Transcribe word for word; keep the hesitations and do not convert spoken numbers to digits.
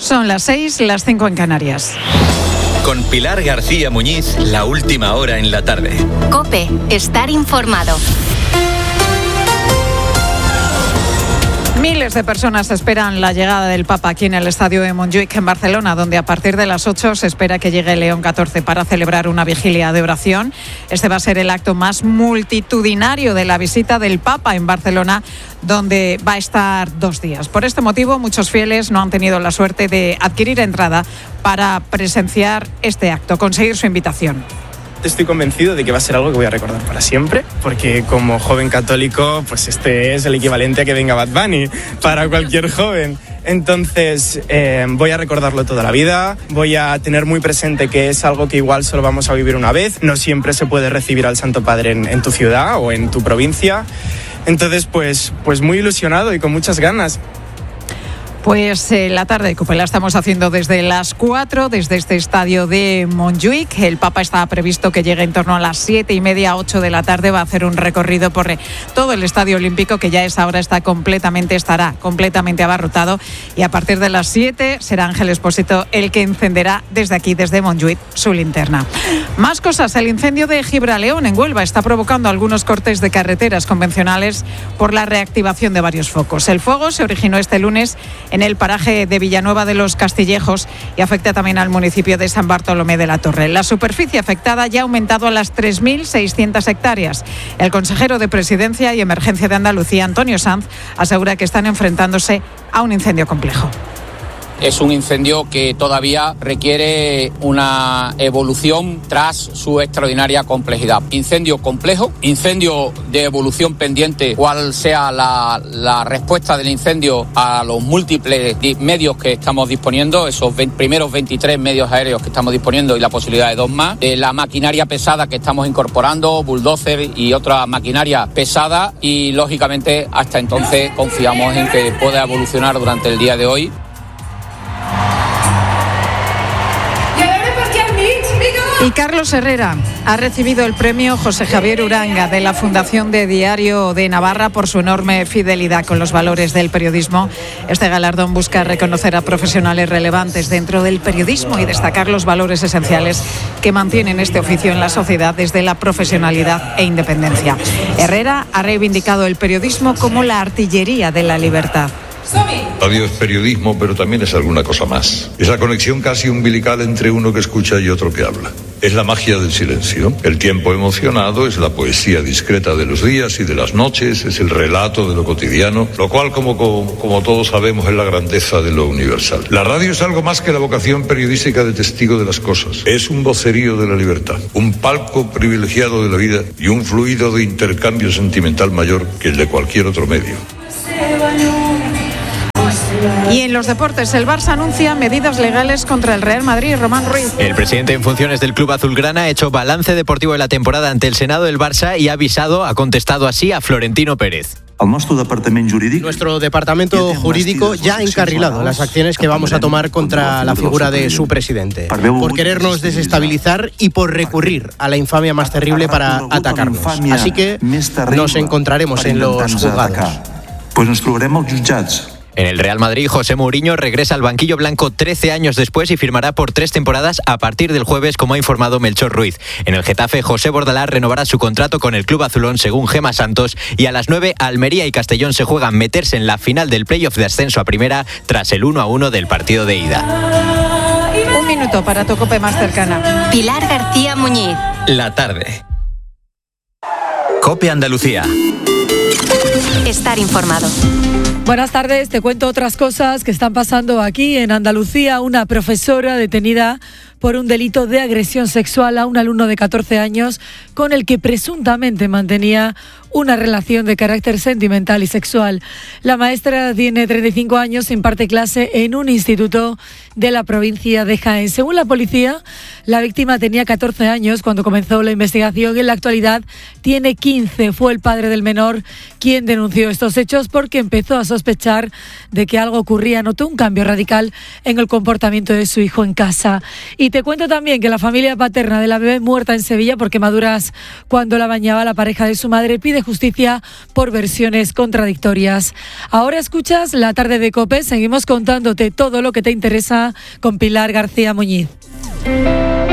Son las seis, las cinco en Canarias. Con Pilar García Muñiz, la última hora en la tarde. COPE, estar informado. Miles de personas esperan la llegada del Papa aquí en el estadio de Montjuïc, en Barcelona, donde a partir de las ocho se espera que llegue León catorce para celebrar una vigilia de oración. Este va a ser el acto más multitudinario de la visita del Papa en Barcelona, donde va a estar dos días. Por este motivo, muchos fieles no han tenido la suerte de adquirir entrada para presenciar este acto, conseguir su invitación. Estoy convencido de que va a ser algo que voy a recordar para siempre, porque como joven católico, pues este es el equivalente a que venga Bad Bunny para cualquier joven. Entonces eh, voy a recordarlo toda la vida, voy a tener muy presente que es algo que igual solo vamos a vivir una vez, no siempre se puede recibir al Santo Padre en, en tu ciudad o en tu provincia. Entonces pues, pues muy ilusionado y con muchas ganas. Pues eh, la tarde de COPE la estamos haciendo desde las cuatro, desde este estadio de Montjuïc. El Papa está previsto que llegue en torno a las siete y media, ocho de la tarde. Va a hacer un recorrido por eh, todo el Estadio Olímpico, que ya a esa hora está completamente, estará completamente abarrotado. Y a partir de las siete será Ángel Expósito el que encenderá desde aquí, desde Montjuïc, su linterna. Más cosas. El incendio de Gibraleón, en Huelva, está provocando algunos cortes de carreteras convencionales por la reactivación de varios focos. El fuego se originó este lunes en el paraje de Villanueva de los Castillejos y afecta también al municipio de San Bartolomé de la Torre. La superficie afectada ya ha aumentado a las tres mil seiscientas hectáreas. El consejero de Presidencia y Emergencia de Andalucía, Antonio Sanz, asegura que están enfrentándose a un incendio complejo. Es un incendio que todavía requiere una evolución tras su extraordinaria complejidad. Incendio complejo, incendio de evolución pendiente, cuál sea la, la respuesta del incendio a los múltiples medios que estamos disponiendo, esos veinte, primeros veintitrés medios aéreos que estamos disponiendo y la posibilidad de dos más, de la maquinaria pesada que estamos incorporando, bulldozer y otra maquinaria pesada, y lógicamente hasta entonces confiamos en que pueda evolucionar durante el día de hoy. Y Carlos Herrera ha recibido el premio José Javier Uranga de la Fundación de Diario de Navarra por su enorme fidelidad con los valores del periodismo. Este galardón busca reconocer a profesionales relevantes dentro del periodismo y destacar los valores esenciales que mantienen este oficio en la sociedad desde la profesionalidad e independencia. Herrera ha reivindicado el periodismo como la artillería de la libertad. Radio es periodismo, pero también es alguna cosa más. Es la conexión casi umbilical entre uno que escucha y otro que habla. Es la magia del silencio. El tiempo emocionado es la poesía discreta de los días y de las noches, es el relato de lo cotidiano, lo cual, como, como, como todos sabemos, es la grandeza de lo universal. La radio es algo más que la vocación periodística de testigo de las cosas. Es un vocerío de la libertad, un palco privilegiado de la vida y un fluido de intercambio sentimental mayor que el de cualquier otro medio. Y en los deportes, el Barça anuncia medidas legales contra el Real Madrid. Román Ruiz. El presidente en funciones del club azulgrana ha hecho balance deportivo de la temporada ante el Senado del Barça y ha avisado, ha contestado así a Florentino Pérez. Nuestro departamento jurídico ya ha encarrilado las acciones que vamos a tomar contra la figura de su presidente, por querernos desestabilizar y por recurrir a la infamia más terrible para atacarnos. Así que nos encontraremos en los juzgados. Pues nos trobaremos juzgats. En el Real Madrid, José Mourinho regresa al banquillo blanco trece años después y firmará por tres temporadas a partir del jueves, como ha informado Melchor Ruiz. En el Getafe, José Bordalás renovará su contrato con el club azulón, según Gemma Santos, y a las nueve, Almería y Castellón se juegan meterse en la final del playoff de ascenso a primera tras el uno a uno del partido de ida. Un minuto para tu COPE más cercana. Pilar García Muñiz. La tarde. COPE Andalucía. Estar informado. Buenas tardes, te cuento otras cosas que están pasando aquí en Andalucía. Una profesora detenida por un delito de agresión sexual a un alumno de catorce años con el que presuntamente mantenía una relación de carácter sentimental y sexual. La maestra tiene treinta y cinco años, imparte clase en un instituto de la provincia de Jaén. Según la policía, la víctima tenía catorce años cuando comenzó la investigación y en la actualidad tiene quince. Fue el padre del menor quien denunció estos hechos porque empezó a sospechar de que algo ocurría. Notó un cambio radical en el comportamiento de su hijo en casa. Y te cuento también que la familia paterna de la bebé muerta en Sevilla por quemaduras cuando la bañaba la pareja de su madre pide justicia por versiones contradictorias. Ahora escuchas La Tarde de COPE. Seguimos contándote todo lo que te interesa con Pilar García Muñiz.